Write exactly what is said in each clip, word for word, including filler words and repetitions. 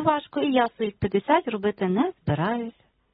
важко, і я своїх п'ятдесят робити не збираюся.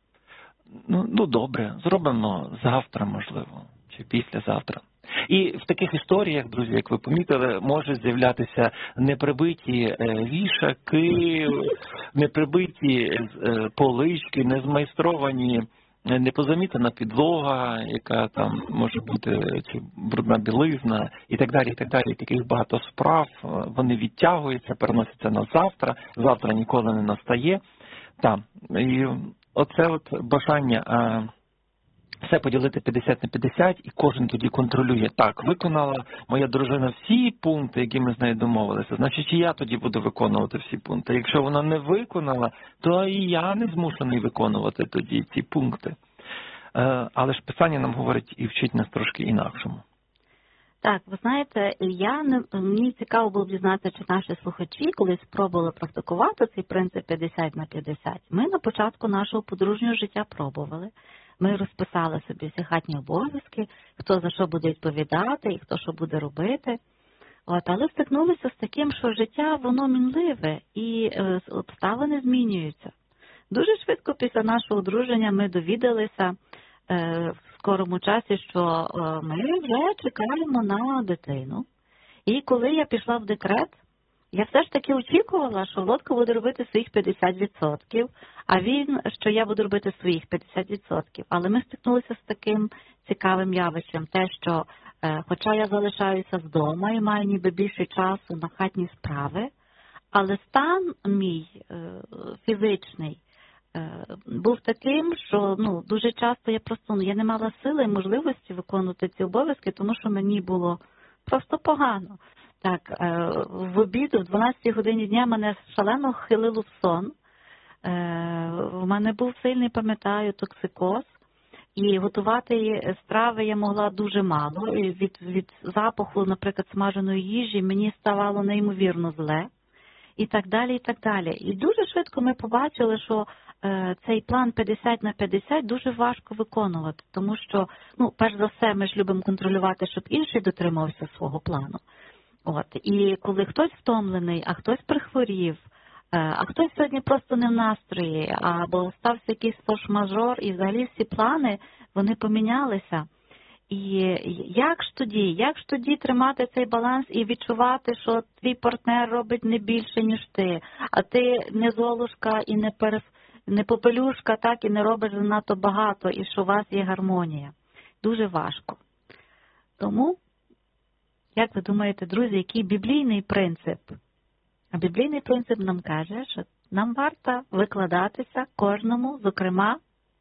Ну, ну добре, зробимо завтра, можливо, чи післязавтра. І в таких історіях, друзі, як ви помітили, можуть з'являтися неприбиті вішаки, неприбиті полички, незмайстровані, непозамітана підлога, яка там може бути, чи брудна білизна, і так далі, і так далі. Таких багато справ, вони відтягуються, переносяться на завтра, завтра ніколи не настає. Так, і оце от бажання а, все поділити п'ятдесят на п'ятдесят, і кожен тоді контролює. Так, виконала моя дружина всі пункти, які ми з нею домовилися, значить і я тоді буду виконувати всі пункти. Якщо вона не виконала, то і я не змушений виконувати тоді ці пункти. Е, але ж Писання нам говорить і вчить нас трошки інакшому. Так, ви знаєте, я не, мені цікаво було б дізнатися, чи наші слухачі колись спробували практикувати цей принцип п'ятдесят на п'ятдесят. Ми на початку нашого подружнього життя пробували. Ми розписали собі всі хатні обов'язки, хто за що буде відповідати і хто що буде робити. От, але стикнулися з таким, що життя, воно мінливе і е, обставини змінюються. Дуже швидко після нашого одруження ми довідалися е, в скорому часі, що е, ми вже чекаємо на дитину. І коли я пішла в декрет, я все ж таки очікувала, що Володько буде робити своїх п'ятдесят відсотків, а він, що я буду робити своїх п'ятдесят відсотків. Але ми стикнулися з таким цікавим явищем, те, що е, хоча я залишаюся вдома і маю ніби більше часу на хатні справи, але стан мій е, фізичний е, був таким, що ну, дуже часто я просто ну, я не мала сили і можливості виконувати ці обов'язки, тому що мені було просто погано. Так, в обід, в дванадцятій годині дня мене шалено хилило в сон. В мене був сильний, пам'ятаю, токсикоз. І готувати страви я могла дуже мало. І від, від запаху, наприклад, смаженої їжі мені ставало неймовірно зле. І так далі, і так далі. І дуже швидко ми побачили, що цей план п'ятдесят на п'ятдесят дуже важко виконувати. Тому що, ну, перш за все, ми ж любимо контролювати, щоб інший дотримався свого плану. От. І коли хтось втомлений, а хтось прихворів, а хтось сьогодні просто не в настрої, або стався якийсь форс-мажор, і взагалі всі плани, вони помінялися. І як ж тоді, як ж тоді тримати цей баланс і відчувати, що твій партнер робить не більше, ніж ти, а ти не золушка і не, перес... не попелюшка, так, і не робиш занадто багато, і що у вас є гармонія. Дуже важко. Тому, як ви думаєте, друзі, який біблійний принцип? А біблійний принцип нам каже, що нам варто викладатися кожному, зокрема,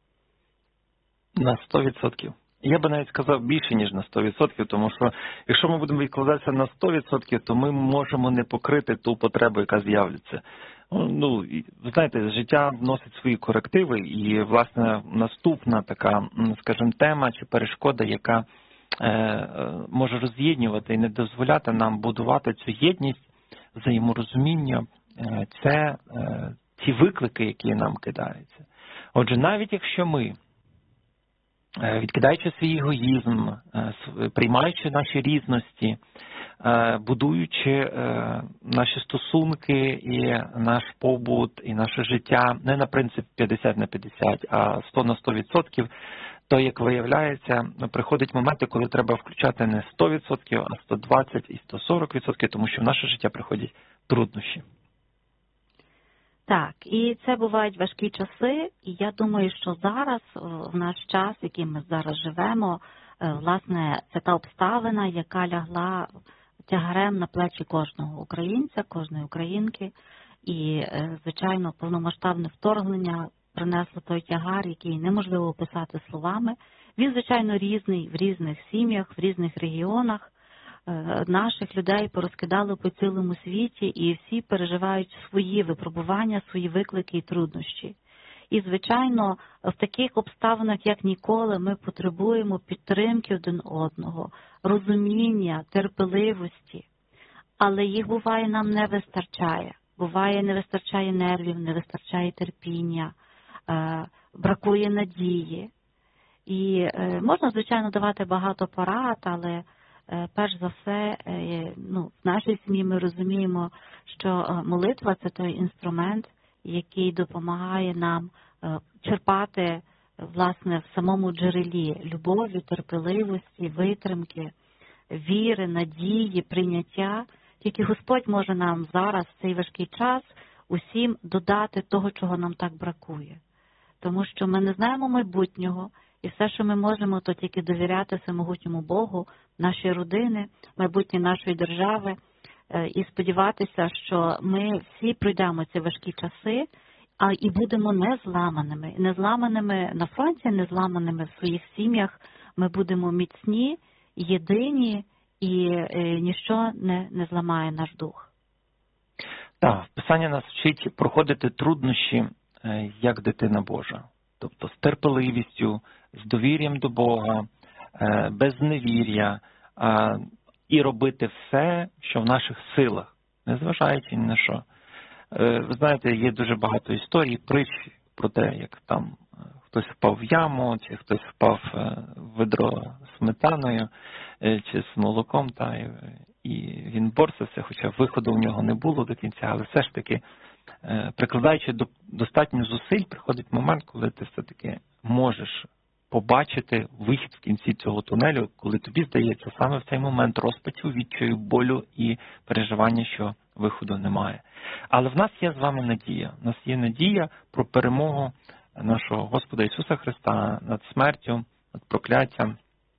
на сто відсотків. Я би навіть сказав більше, ніж на сто відсотків, тому що якщо ми будемо відкладатися на сто відсотків, то ми можемо не покрити ту потребу, яка з'являться. Ну, ви знаєте, життя вносить свої корективи, і, власне, наступна така, скажімо, тема чи перешкода, яка е, може роз'єднувати і не дозволяти нам будувати цю єдність, взаєморозуміння, е, це е, ті виклики, які нам кидаються. Отже, навіть якщо ми, відкидаючи свій егоїзм, приймаючи наші різності, будуючи наші стосунки і наш побут, і наше життя не на принцип п'ятдесят на п'ятдесят, а сто на сто відсотків, то, як виявляється, приходять моменти, коли треба включати не сто відсотків, а сто двадцять і сто сорок відсотків, тому що в наше життя приходять труднощі. Так, і це бувають важкі часи, і я думаю, що зараз, в наш час, в який ми зараз живемо, власне, це та обставина, яка лягла тягарем на плечі кожного українця, кожної українки, і, звичайно, повномасштабне вторгнення принесло той тягар, який неможливо описати словами. Він, звичайно, різний в різних сім'ях, в різних регіонах. Наших людей порозкидали по цілому світі, і всі переживають свої випробування, свої виклики і труднощі. І, звичайно, в таких обставинах, як ніколи, ми потребуємо підтримки один одного, розуміння, терпеливості. Але їх, буває, нам не вистачає. Буває, не вистачає нервів, не вистачає терпіння, бракує надії. І можна, звичайно, давати багато порад, але перш за все, ну, в нашій сім'ї ми розуміємо, що молитва – це той інструмент, який допомагає нам е, черпати, власне, в самому джерелі любові, терпеливості, витримки, віри, надії, прийняття. Тільки Господь може нам зараз, в цей важкий час, усім додати того, чого нам так бракує. Тому що ми не знаємо майбутнього, і все, що ми можемо, то тільки довіряти всемогутньому Богу, нашій родини, майбутнє нашої держави, і сподіватися, що ми всі пройдемо ці важкі часи, а і будемо не зламаними. Не зламаними на фронті, не зламаними в своїх сім'ях. Ми будемо міцні, єдині, і е, ніщо не, не зламає наш дух. Так, Писання нас вчить проходити труднощі, е, як дитина Божа. Тобто з терпеливістю, з довір'ям до Бога, е, без невір'я, е, і робити все, що в наших силах, незважаючи ні на що. Е, ви знаєте, є дуже багато історій, притч про те, як там хтось впав в яму, чи хтось впав в ведро з сметаною, чи з молоком, та, і він борсився, хоча виходу в нього не було до кінця, але все ж таки, прикладаючи достатньо зусиль, приходить момент, коли ти все-таки можеш побачити вихід в кінці цього тунелю, коли тобі здається саме в цей момент розпачу, відчаю, болю і переживання, що виходу немає. Але в нас є з вами надія. У нас є надія про перемогу нашого Господа Ісуса Христа над смертю, над прокляттям,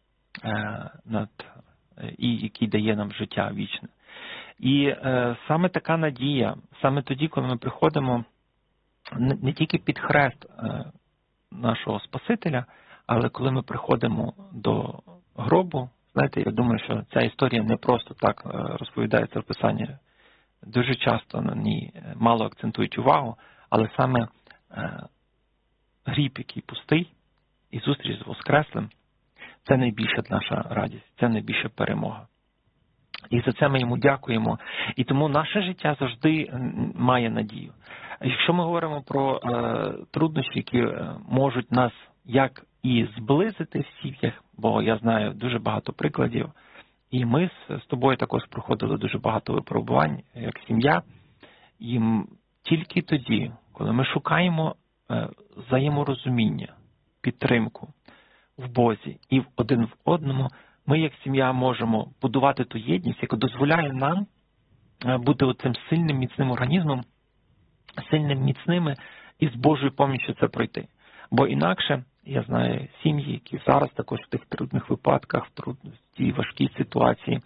над, і який дає нам життя вічне. І е, саме така надія, саме тоді, коли ми приходимо не, не тільки під хрест е, нашого Спасителя, але коли ми приходимо до гробу, знаєте, я думаю, що ця історія не просто так розповідається в Писанні. Дуже часто на ній мало акцентують увагу, але саме е, гріб, який пустий, і зустріч з Воскреслим, це найбільша наша радість, це найбільша перемога. І за це ми йому дякуємо. І тому наше життя завжди має надію. Якщо ми говоримо про е, труднощі, які можуть нас як і зблизити в сім'ях, бо я знаю дуже багато прикладів, і ми з, з тобою також проходили дуже багато випробувань як сім'я. І тільки тоді, коли ми шукаємо е, взаєморозуміння, підтримку в Бозі і один в одному, ми як сім'я можемо будувати ту єдність, яка дозволяє нам бути оцим сильним, міцним організмом, сильним, міцними і з Божою поміччю це пройти. Бо інакше, я знаю, сім'ї, які зараз також в тих трудних випадках, в тій важкій ситуації,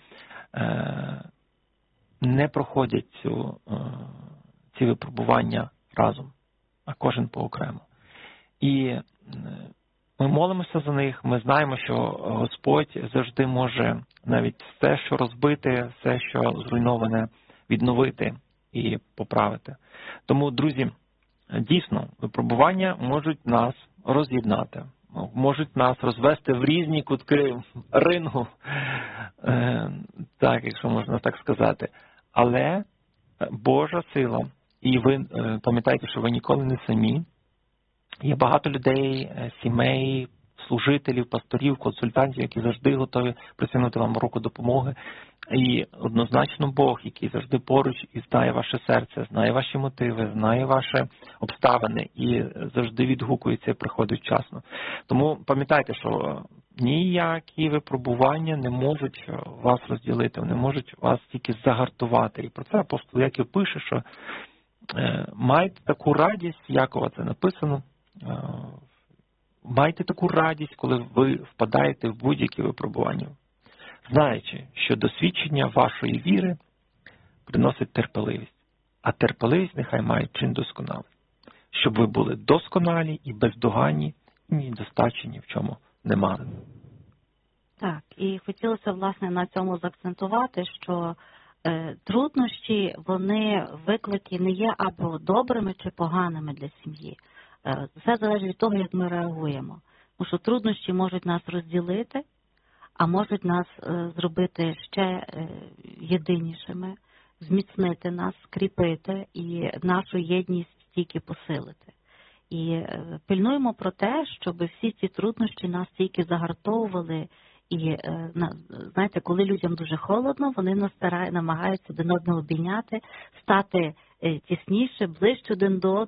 не проходять цю, ці випробування разом, а кожен поокремо. І ми молимося за них, ми знаємо, що Господь завжди може навіть все, що розбите, все, що зруйноване, відновити і поправити. Тому, друзі, дійсно, випробування можуть нас роз'єднати, можуть нас розвести в різні кутки рингу, так, якщо можна так сказати. Але Божа сила, і ви пам'ятайте, що ви ніколи не самі. Є багато людей, сімей, служителів, пасторів, консультантів, які завжди готові притягнути вам руку допомоги. І однозначно Бог, який завжди поруч і знає ваше серце, знає ваші мотиви, знає ваші обставини і завжди відгукується і приходить вчасно. Тому пам'ятайте, що ніякі випробування не можуть вас розділити, вони можуть вас тільки загартувати. І про це апостол Яків пише, що майте таку радість, Якова це написано, майте таку радість, коли ви впадаєте в будь-які випробування, знаючи, що досвідчення вашої віри приносить терпеливість, а терпеливість нехай має чин досконалий, щоб ви були досконалі і бездоганні, і недостачі ні в чому не мали. Так, і хотілося, власне, на цьому заакцентувати, що е, труднощі, вони, виклики не є або добрими чи поганими для сім'ї. Е, все залежить від того, як ми реагуємо. Тому що труднощі можуть нас розділити, а можуть нас е, зробити ще е, єдинішими, зміцнити нас, скріпити і нашу єдність тільки посилити. І е, пильнуємо про те, щоб всі ці труднощі нас тільки загартовували. І, знаєте, коли людям дуже холодно, вони намагаються один одного обійняти, стати тісніше, ближче один до одного.